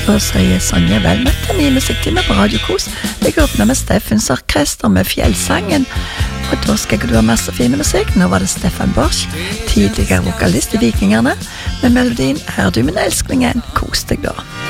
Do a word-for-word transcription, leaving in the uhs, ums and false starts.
Da sier Sonja vel møtt en ny musikktime på Radio Kos. Jeg åpner med Steffens orkester med Fjellsangen. Og da skal du ha masse fine musikk. Nå var det Stefan Borsch, tidligere vokalist i Vikingerne. Med melodien Er du min elskling igjen. Kos deg da.